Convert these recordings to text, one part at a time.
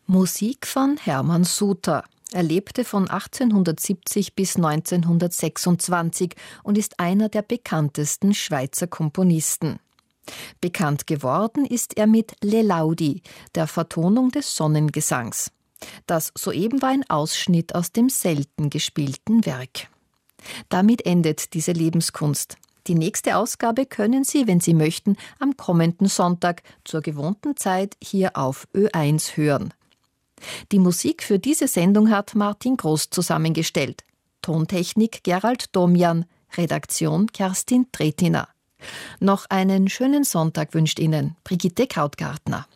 Musik von Hermann Suter. Er lebte von 1870 bis 1926 und ist einer der bekanntesten Schweizer Komponisten. Bekannt geworden ist er mit Le Laudi, der Vertonung des Sonnengesangs. Das soeben war ein Ausschnitt aus dem selten gespielten Werk. Damit endet diese Lebenskunst. Die nächste Ausgabe können Sie, wenn Sie möchten, am kommenden Sonntag zur gewohnten Zeit hier auf Ö1 hören. Die Musik für diese Sendung hat Martin Groß zusammengestellt. Tontechnik Gerald Domian, Redaktion Kerstin Tretiner. Noch einen schönen Sonntag wünscht Ihnen Brigitte Krautgartner.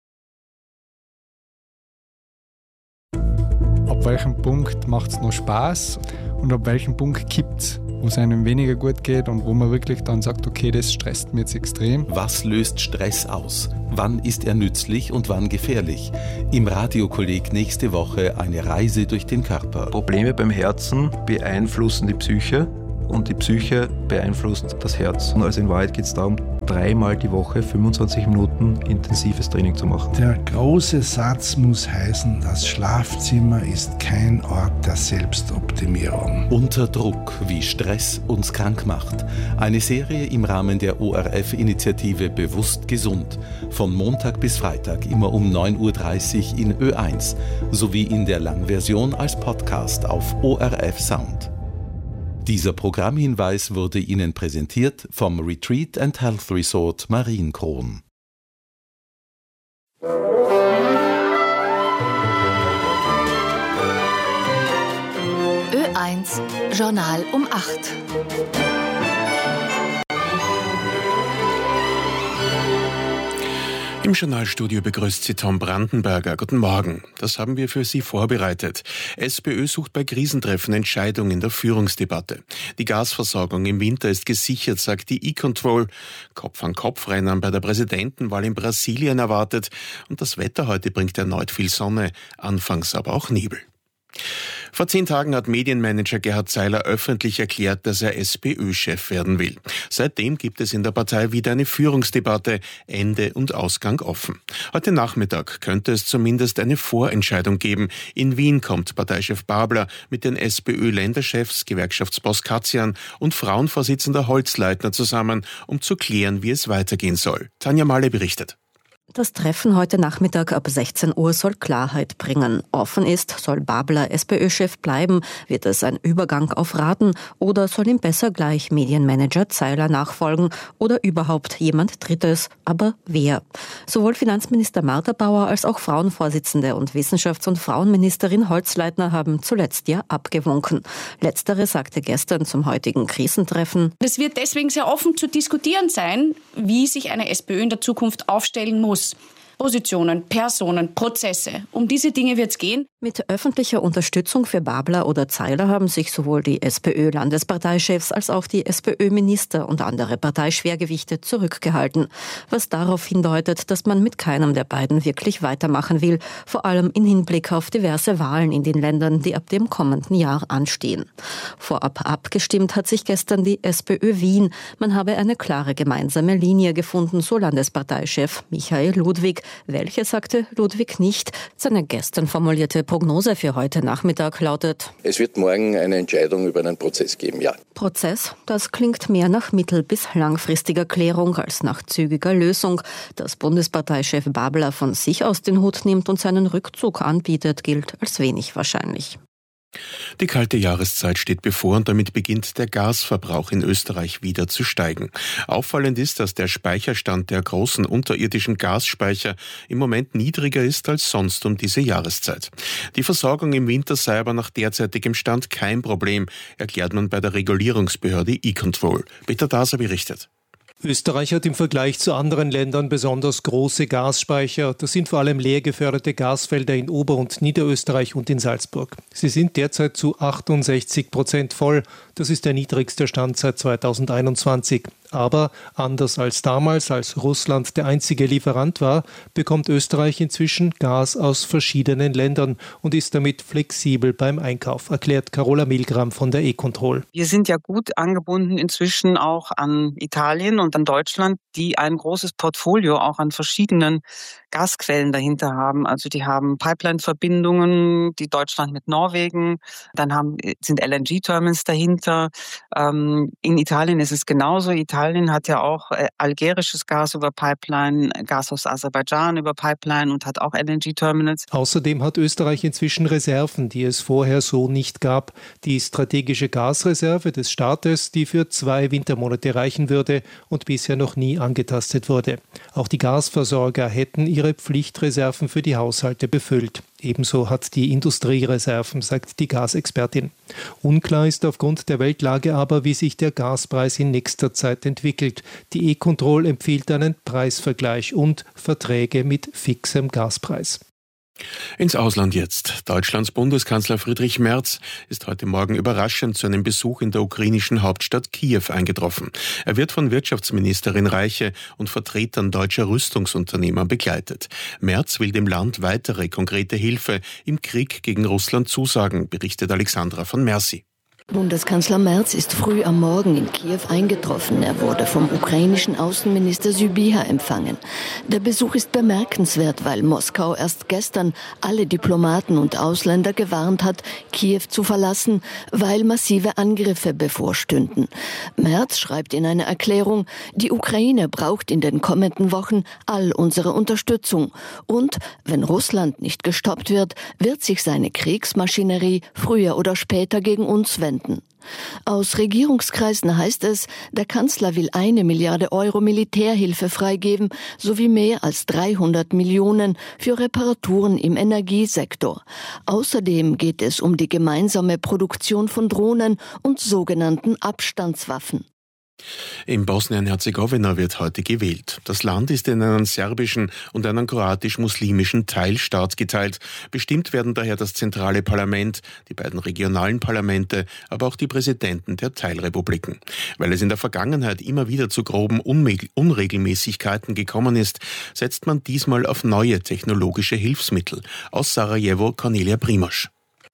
Ab welchem Punkt macht es noch Spaß und ab welchem Punkt kippt es, wo es einem weniger gut geht und wo man wirklich dann sagt, okay, das stresst mich jetzt extrem. Was löst Stress aus? Wann ist er nützlich und wann gefährlich? Im Radiokolleg nächste Woche eine Reise durch den Körper. Probleme beim Herzen beeinflussen die Psyche und die Psyche beeinflusst das Herz. Also in Wahrheit geht es darum, 3-mal die Woche 25 Minuten intensives Training zu machen. Der große Satz muss heißen, das Schlafzimmer ist kein Ort der Selbstoptimierung. Unter Druck, wie Stress uns krank macht. Eine Serie im Rahmen der ORF-Initiative Bewusst Gesund. Von Montag bis Freitag immer um 9.30 Uhr in Ö1 sowie in der Langversion als Podcast auf ORF Sound. Dieser Programmhinweis wurde Ihnen präsentiert vom Retreat and Health Resort Marienkron. Ö1 Journal um 8. Im Journalstudio begrüßt Sie Tom Brandenberger. Guten Morgen. Das haben wir für Sie vorbereitet. SPÖ sucht bei Krisentreffen Entscheidung in der Führungsdebatte. Die Gasversorgung im Winter ist gesichert, sagt die E-Control. Kopf-an-Kopf-Rennen bei der Präsidentenwahl in Brasilien erwartet. Und das Wetter heute bringt erneut viel Sonne, anfangs aber auch Nebel. Vor 10 Tagen hat Medienmanager Gerhard Zeiler öffentlich erklärt, dass er SPÖ-Chef werden will. Seitdem gibt es in der Partei wieder eine Führungsdebatte, Ende und Ausgang offen. Heute Nachmittag könnte es zumindest eine Vorentscheidung geben. In Wien kommt Parteichef Babler mit den SPÖ-Länderchefs, Gewerkschaftsboss Katzian und Frauenvorsitzender Holzleitner zusammen, um zu klären, wie es weitergehen soll. Tanja Mahle berichtet. Das Treffen heute Nachmittag ab 16 Uhr soll Klarheit bringen. Offen ist, soll Babler SPÖ-Chef bleiben? Wird es ein Übergang auf Raten? Oder soll ihm besser gleich Medienmanager Zeiler nachfolgen? Oder überhaupt jemand Drittes? Aber wer? Sowohl Finanzminister Martha Bauer als auch Frauenvorsitzende und Wissenschafts- und Frauenministerin Holzleitner haben zuletzt ja abgewunken. Letztere sagte gestern zum heutigen Krisentreffen: Es wird deswegen sehr offen zu diskutieren sein, wie sich eine SPÖ in der Zukunft aufstellen muss. Positionen, Personen, Prozesse. Um diese Dinge wird es gehen. Mit öffentlicher Unterstützung für Babler oder Zeiler haben sich sowohl die SPÖ-Landesparteichefs als auch die SPÖ-Minister und andere Parteischwergewichte zurückgehalten. Was darauf hindeutet, dass man mit keinem der beiden wirklich weitermachen will. Vor allem im Hinblick auf diverse Wahlen in den Ländern, die ab dem kommenden Jahr anstehen. Vorab abgestimmt hat sich gestern die SPÖ Wien. Man habe eine klare gemeinsame Linie gefunden, so Landesparteichef Michael Ludwig. Welche sagte Ludwig nicht. Seine gestern formulierte Prognose für heute Nachmittag lautet: Es wird morgen eine Entscheidung über einen Prozess geben, ja. Prozess, das klingt mehr nach mittel- bis langfristiger Klärung als nach zügiger Lösung. Dass Bundesparteichef Babler von sich aus den Hut nimmt und seinen Rückzug anbietet, gilt als wenig wahrscheinlich. Die kalte Jahreszeit steht bevor und damit beginnt der Gasverbrauch in Österreich wieder zu steigen. Auffallend ist, dass der Speicherstand der großen unterirdischen Gasspeicher im Moment niedriger ist als sonst um diese Jahreszeit. Die Versorgung im Winter sei aber nach derzeitigem Stand kein Problem, erklärt man bei der Regulierungsbehörde E-Control. Peter Daser berichtet. Österreich hat im Vergleich zu anderen Ländern besonders große Gasspeicher. Das sind vor allem leer geförderte Gasfelder in Ober- und Niederösterreich und in Salzburg. Sie sind derzeit zu 68% voll. Das ist der niedrigste Stand seit 2021. Aber anders als damals, als Russland der einzige Lieferant war, bekommt Österreich inzwischen Gas aus verschiedenen Ländern und ist damit flexibel beim Einkauf, erklärt Carola Milgram von der E-Control. Wir sind ja gut angebunden inzwischen auch an Italien und an Deutschland, die ein großes Portfolio auch an verschiedenen Gasquellen dahinter haben. Also die haben Pipeline-Verbindungen, die Deutschland mit Norwegen, dann sind LNG-Terminals dahinter. In Italien ist es genauso. Italien hat ja auch algerisches Gas über Pipeline, Gas aus Aserbaidschan über Pipeline und hat auch LNG-Terminals. Außerdem hat Österreich inzwischen Reserven, die es vorher so nicht gab. Die strategische Gasreserve des Staates, die für 2 Wintermonate reichen würde und bisher noch nie angetastet wurde. Auch die Gasversorger hätten ihre Pflichtreserven für die Haushalte befüllt. Ebenso hat die Industrie Reserven, sagt die Gasexpertin. Unklar ist aufgrund der Weltlage aber, wie sich der Gaspreis in nächster Zeit entwickelt. Die E-Control empfiehlt einen Preisvergleich und Verträge mit fixem Gaspreis. Ins Ausland jetzt. Deutschlands Bundeskanzler Friedrich Merz ist heute Morgen überraschend zu einem Besuch in der ukrainischen Hauptstadt Kiew eingetroffen. Er wird von Wirtschaftsministerin Reiche und Vertretern deutscher Rüstungsunternehmer begleitet. Merz will dem Land weitere konkrete Hilfe im Krieg gegen Russland zusagen, berichtet Alexandra von Mercy. Bundeskanzler Merz ist früh am Morgen in Kiew eingetroffen. Er wurde vom ukrainischen Außenminister Sybiha empfangen. Der Besuch ist bemerkenswert, weil Moskau erst gestern alle Diplomaten und Ausländer gewarnt hat, Kiew zu verlassen, weil massive Angriffe bevorstünden. Merz schreibt in einer Erklärung, die Ukraine braucht in den kommenden Wochen all unsere Unterstützung. Und wenn Russland nicht gestoppt wird, wird sich seine Kriegsmaschinerie früher oder später gegen uns wenden. Aus Regierungskreisen heißt es, der Kanzler will 1 Milliarde Euro Militärhilfe freigeben, sowie mehr als 300 Millionen für Reparaturen im Energiesektor. Außerdem geht es um die gemeinsame Produktion von Drohnen und sogenannten Abstandswaffen. In Bosnien-Herzegowina wird heute gewählt. Das Land ist in einen serbischen und einen kroatisch-muslimischen Teilstaat geteilt. Bestimmt werden daher das zentrale Parlament, die beiden regionalen Parlamente, aber auch die Präsidenten der Teilrepubliken. Weil es in der Vergangenheit immer wieder zu groben Unregelmäßigkeiten gekommen ist, setzt man diesmal auf neue technologische Hilfsmittel. Aus Sarajevo Cornelia Primosch.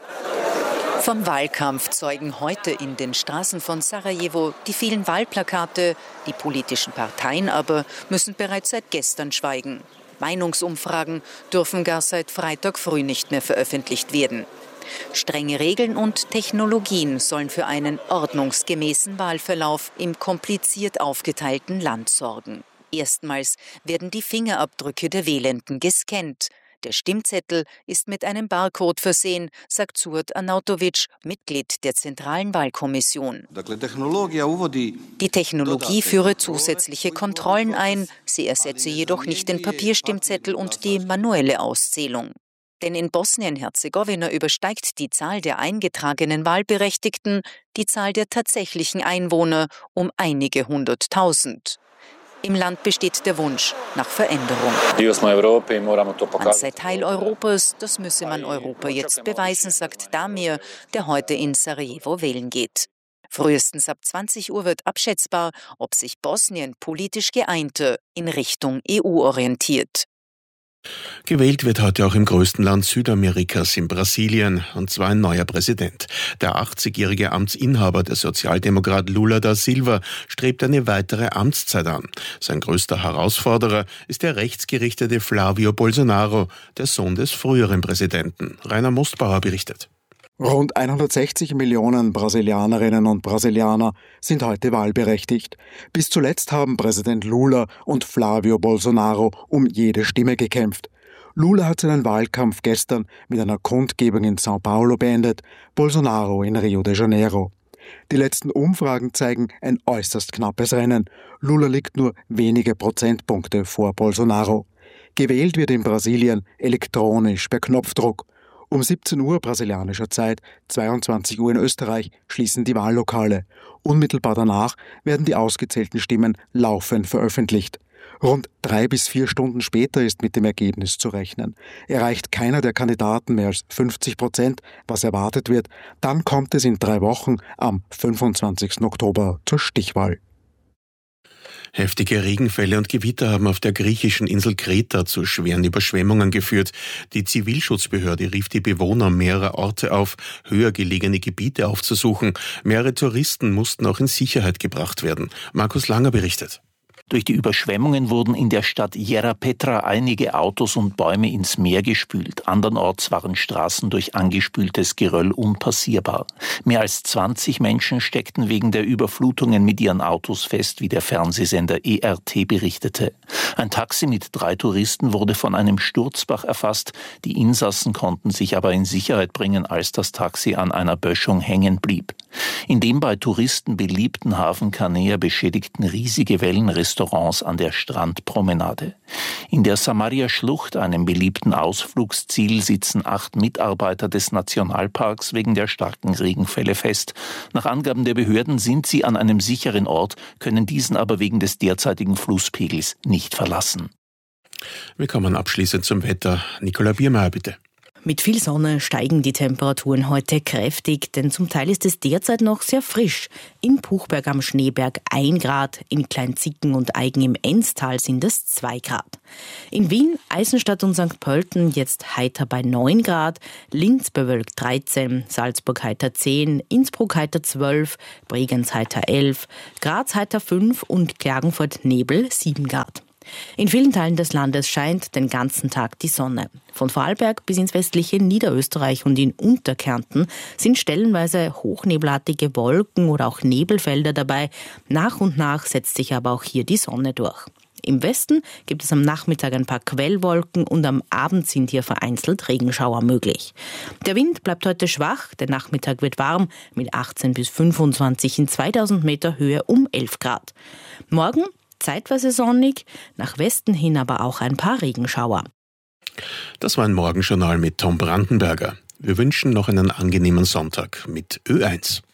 Vom Wahlkampf zeugen heute in den Straßen von Sarajevo die vielen Wahlplakate. Die politischen Parteien aber müssen bereits seit gestern schweigen. Meinungsumfragen dürfen gar seit Freitag früh nicht mehr veröffentlicht werden. Strenge Regeln und Technologien sollen für einen ordnungsgemäßen Wahlverlauf im kompliziert aufgeteilten Land sorgen. Erstmals werden die Fingerabdrücke der Wählenden gescannt. Der Stimmzettel ist mit einem Barcode versehen, sagt Suat Arnautovic, Mitglied der Zentralen Wahlkommission. Die Technologie führe zusätzliche Kontrollen ein, sie ersetze jedoch nicht den Papierstimmzettel und die manuelle Auszählung. Denn in Bosnien-Herzegowina übersteigt die Zahl der eingetragenen Wahlberechtigten die Zahl der tatsächlichen Einwohner um einige 100.000. Im Land besteht der Wunsch nach Veränderung. Man sei Teil Europas, das müsse man Europa jetzt beweisen, sagt Damir, der heute in Sarajevo wählen geht. Frühestens ab 20 Uhr wird abschätzbar, ob sich Bosnien politisch geeinter in Richtung EU orientiert. Gewählt wird heute auch im größten Land Südamerikas, in Brasilien, und zwar ein neuer Präsident. Der 80-jährige Amtsinhaber, der Sozialdemokrat Lula da Silva, strebt eine weitere Amtszeit an. Sein größter Herausforderer ist der rechtsgerichtete Flávio Bolsonaro, der Sohn des früheren Präsidenten. Rainer Mostbauer berichtet. Rund 160 Millionen Brasilianerinnen und Brasilianer sind heute wahlberechtigt. Bis zuletzt haben Präsident Lula und Flávio Bolsonaro um jede Stimme gekämpft. Lula hat seinen Wahlkampf gestern mit einer Kundgebung in São Paulo beendet, Bolsonaro in Rio de Janeiro. Die letzten Umfragen zeigen ein äußerst knappes Rennen. Lula liegt nur wenige Prozentpunkte vor Bolsonaro. Gewählt wird in Brasilien elektronisch per Knopfdruck. Um 17 Uhr brasilianischer Zeit, 22 Uhr in Österreich, schließen die Wahllokale. Unmittelbar danach werden die ausgezählten Stimmen laufend veröffentlicht. Rund 3 bis 4 Stunden später ist mit dem Ergebnis zu rechnen. Erreicht keiner der Kandidaten mehr als 50%, was erwartet wird, dann kommt es in 3 Wochen am 25. Oktober zur Stichwahl. Heftige Regenfälle und Gewitter haben auf der griechischen Insel Kreta zu schweren Überschwemmungen geführt. Die Zivilschutzbehörde rief die Bewohner mehrerer Orte auf, höher gelegene Gebiete aufzusuchen. Mehrere Touristen mussten auch in Sicherheit gebracht werden. Markus Langer berichtet. Durch die Überschwemmungen wurden in der Stadt Yerapetra einige Autos und Bäume ins Meer gespült. Andernorts waren Straßen durch angespültes Geröll unpassierbar. Mehr als 20 Menschen steckten wegen der Überflutungen mit ihren Autos fest, wie der Fernsehsender ERT berichtete. Ein Taxi mit 3 Touristen wurde von einem Sturzbach erfasst. Die Insassen konnten sich aber in Sicherheit bringen, als das Taxi an einer Böschung hängen blieb. In dem bei Touristen beliebten Hafen Canea beschädigten riesige Wellen Restaurants an der Strandpromenade. In der Samaria-Schlucht, einem beliebten Ausflugsziel, sitzen 8 Mitarbeiter des Nationalparks wegen der starken Regenfälle fest. Nach Angaben der Behörden sind sie an einem sicheren Ort, können diesen aber wegen des derzeitigen Flusspegels nicht verlassen. Wir kommen abschließend zum Wetter. Nicola Biermeier, bitte. Mit viel Sonne steigen die Temperaturen heute kräftig, denn zum Teil ist es derzeit noch sehr frisch. In Puchberg am Schneeberg 1 Grad, in Kleinzicken und Aigen im Enztal sind es 2 Grad. In Wien, Eisenstadt und St. Pölten jetzt heiter bei 9 Grad, Linz bewölkt 13, Salzburg heiter 10, Innsbruck heiter 12, Bregenz heiter 11, Graz heiter 5 und Klagenfurt Nebel 7 Grad. In vielen Teilen des Landes scheint den ganzen Tag die Sonne. Von Vorarlberg bis ins westliche Niederösterreich und in Unterkärnten sind stellenweise hochnebelartige Wolken oder auch Nebelfelder dabei. Nach und nach setzt sich aber auch hier die Sonne durch. Im Westen gibt es am Nachmittag ein paar Quellwolken und am Abend sind hier vereinzelt Regenschauer möglich. Der Wind bleibt heute schwach, der Nachmittag wird warm mit 18 bis 25 in 2000 Meter Höhe um 11 Grad. Morgen zeitweise sonnig, nach Westen hin aber auch ein paar Regenschauer. Das war ein Morgenjournal mit Tom Brandenberger. Wir wünschen noch einen angenehmen Sonntag mit Ö1.